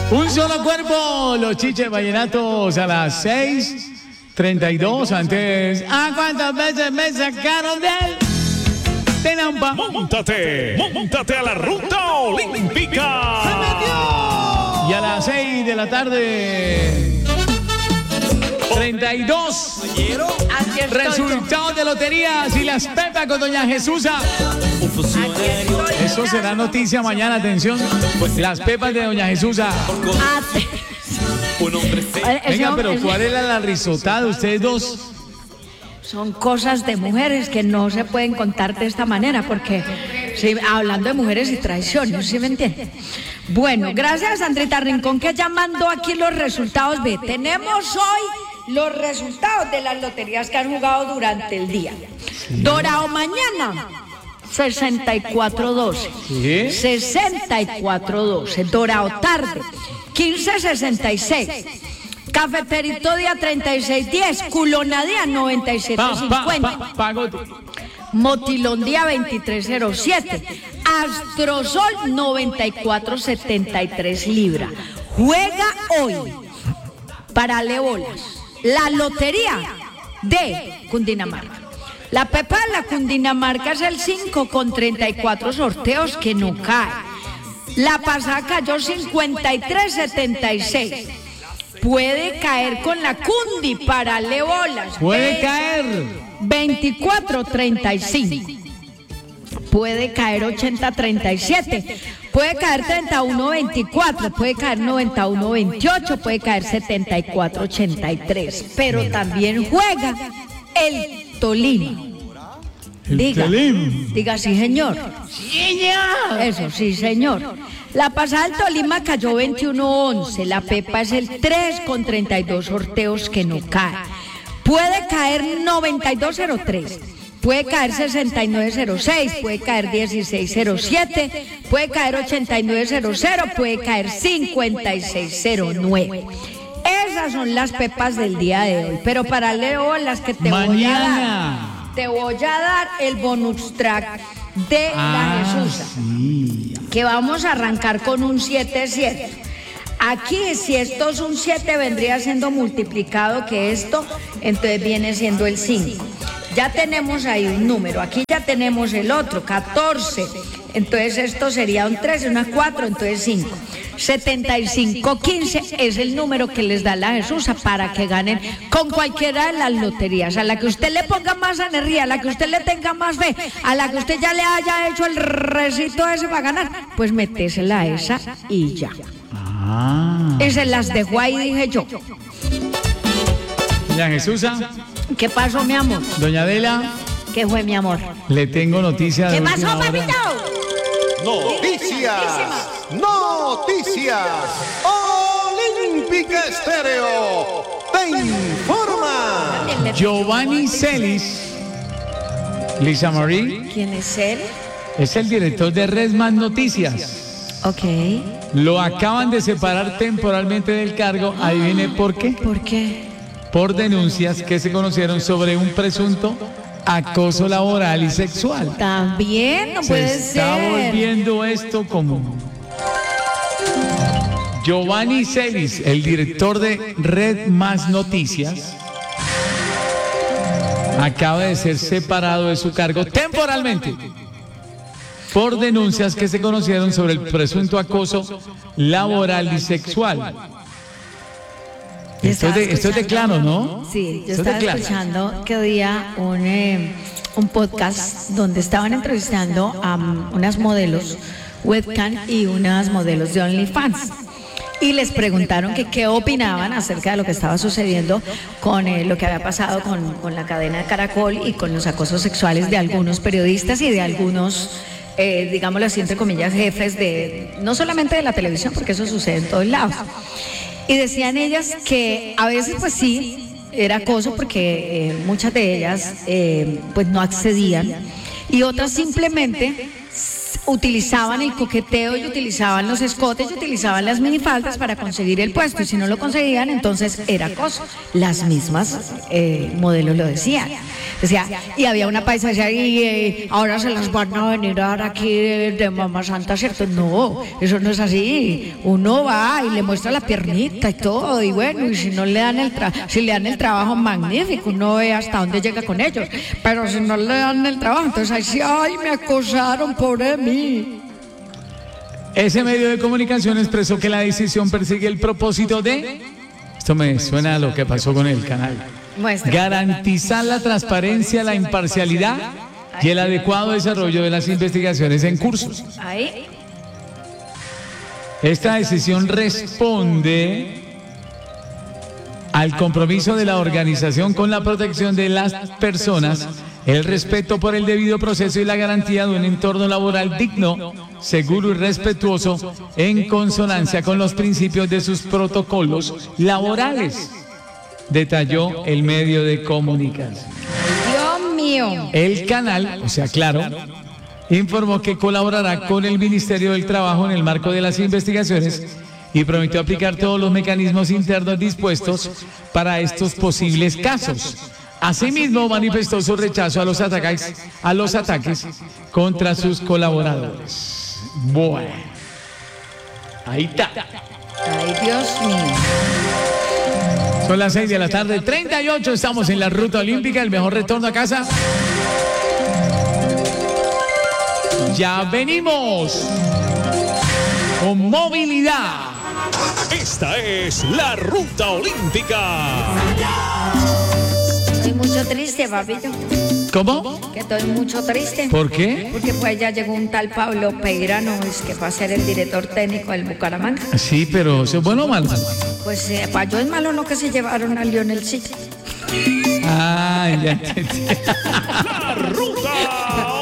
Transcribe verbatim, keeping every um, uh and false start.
Un solo cuerpo, los chiches vallenatos a las seis treinta y dos. Antes, ¿a cuántas veces me sacaron de él? Tenampa. Móntate, móntate a la ruta olímpica. ¡Se metió! Y a las seis de la tarde, treinta y dos. Resultados de loterías y las pepas con doña Jesusa. Eso será noticia mañana, atención. Las pepas de doña Jesusa. Venga, pero ¿cuál era la risotada de ustedes dos? Son cosas de mujeres que no se pueden contar de esta manera, porque sí, hablando de mujeres y traiciones, ¿sí me entienden? Bueno, gracias a Sandrita Rincón que ya mandó aquí los resultados. Ve, tenemos hoy los resultados de las loterías que han jugado durante el día. Sí. Dorado mañana, sesenta y cuatro doce. ¿Sí? sesenta y cuatro doce. Dorado tarde, quince sesenta y seis. Cafeterito día treinta y seis diez, Culona día noventa y siete cincuenta, pa, pa, pa, Motilón día veintitrés cero siete, Astrosol noventa y cuatro setenta y tres libra. Juega hoy, parale bolas, la lotería de Cundinamarca. La pepa de la Cundinamarca es el cinco con treinta y cuatro sorteos que no cae. La pasada cayó cincuenta y tres setenta y seis. Puede caer con la Cundi, parale bolas. Puede caer. veinticuatro treinta y cinco. Puede caer ochenta treinta y siete. Puede caer treinta y uno veinticuatro. Puede caer noventa y uno veintiocho. Puede caer setenta y cuatro ochenta y tres. Pero también juega el Tolima. El diga, Tolima. diga sí, señor. Sí, señor. Eso, sí, señor. La pasada del Tolima cayó veintiuno once, la pepa es el tres con treinta y dos sorteos que no cae. Puede caer noventa y dos cero tres, puede caer sesenta y nueve cero seis, puede caer dieciséis cero siete, puede caer ochenta y nueve cero cero, puede caer cincuenta y seis cero nueve. Esas son las pepas del día de hoy, pero para Leo las que te Mañana. voy a dar, te voy a dar el bonus track de ah, la Jesusa, sí. Que vamos a arrancar con un siete siete. Aquí, si esto es un siete, vendría siendo multiplicado que esto, entonces viene siendo el cinco. Ya tenemos ahí un número, aquí ya tenemos el otro, catorce. Entonces esto sería un tres, una cuatro, entonces cinco. setenta y cinco quince es el número que les da la Jesusa para que ganen con cualquiera de las loterías, a la que usted le ponga más energía, a la que usted le tenga más fe, a la que usted ya le haya hecho el recito ese para ganar, pues métesela a esa y ya. Ah. Y se las dejo ahí, dije yo. Doña Jesusa. ¿Qué pasó, mi amor? Doña Adela. ¿Qué fue, mi amor? Le tengo noticias. ¿Qué pasó, papito? Noticias, noticias, Olímpica Estéreo, te informa. Giovanni Celis, Lisa Marie. ¿Quién es él? Es el director de Red Más Noticias. Ok. Lo acaban de separar temporalmente del cargo. Adivine por qué. ¿Por qué? Por denuncias que se conocieron sobre un presunto acoso laboral y sexual. También no puede ser. Se está volviendo esto común. Giovanni Celis, el director de Red Más Noticias, acaba de ser separado de su cargo temporalmente por denuncias que se conocieron sobre el presunto acoso laboral y sexual. Esto es, de, esto es de claro, ¿no? Sí, yo estaba escuchando que había un, eh, un podcast donde estaban entrevistando a um, unas modelos webcam y unas modelos de OnlyFans. Y les preguntaron que qué opinaban acerca de lo que estaba sucediendo con eh, lo que había pasado con, con la cadena de Caracol y con los acosos sexuales de algunos periodistas y de algunos, eh, digámoslo así, entre comillas, jefes de, no solamente de la televisión, porque eso sucede en todos lados. Y decían ellas que a veces pues sí, era acoso porque eh, muchas de ellas eh, pues no accedían y otras simplemente utilizaban el coqueteo y utilizaban los escotes y utilizaban las minifaldas para conseguir el puesto, y si no lo conseguían, entonces era acoso. Las mismas eh, modelos lo decían. Decía, y había una paisa que decía, y eh, ahora se las van a venir a dar aquí de, de Mamá Santa, ¿cierto? No, eso no es así. Uno va y le muestra la piernita y todo, y bueno, y si no le dan el tra si le dan el trabajo, magnífico, uno ve hasta dónde llega con ellos. Pero si no le dan el trabajo, entonces ahí sí, ay, me acosaron, pobre de mí. Ese medio de comunicación expresó que la decisión persigue el propósito de... Esto me suena a lo que pasó con el canal. Muestra. Garantizar la transparencia, la imparcialidad y el adecuado desarrollo de las investigaciones en curso. Ahí. Esta decisión responde al compromiso de la organización con la protección de las personas, el respeto por el debido proceso y la garantía de un entorno laboral digno, seguro y respetuoso, en consonancia con los principios de sus protocolos laborales, detalló el medio de comunicación. Dios mío. El canal, o sea, claro, informó que colaborará con el Ministerio del Trabajo en el marco de las investigaciones y prometió aplicar todos los mecanismos internos dispuestos para estos posibles casos. Asimismo, manifestó su rechazo a los ataques, a los ataques contra sus colaboradores. Bueno, ahí está. Ay, Dios mío. Son las seis de la tarde, treinta y ocho, estamos en la ruta olímpica, el mejor retorno a casa. Ya venimos con movilidad. Esta es la ruta olímpica. Estoy mucho triste, papito. ¿Cómo? Que estoy mucho triste. ¿Por qué? Porque pues ya llegó un tal Pablo Peirano, es que va a ser el director técnico del Bucaramanga. Sí, pero ¿es bueno o malo? Pues eh, para yo es malo lo que se llevaron a Lionel City. Ah, ya entendí. La ruta